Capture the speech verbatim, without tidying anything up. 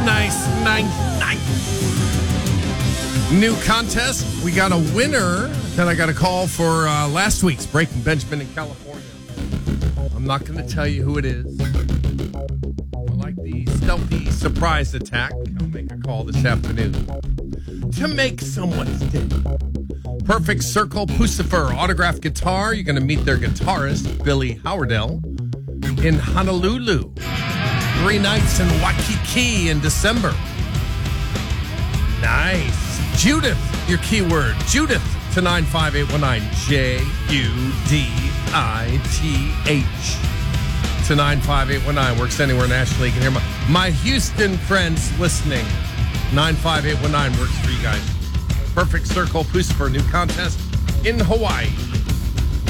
Nice, nice, nice. New contest. We got a winner that I got a call for uh, last week's Breaking Benjamin in California. I'm not going to tell you who it is. I like the stealthy surprise attack. I'll make a call this afternoon to make someone's day. Perfect Circle Pucifer autographed guitar. You're going to meet their guitarist, Billy Howardell, in Honolulu. Three nights in Waikiki in December. Nice. Judith, your keyword. Judith to nine five eight one nine. J U D I T H to nine five eight one nine. Works anywhere nationally. You can hear my, my Houston friends listening. nine five eight one nine works for you guys. Perfect Circle Pucifer, new contest in Hawaii.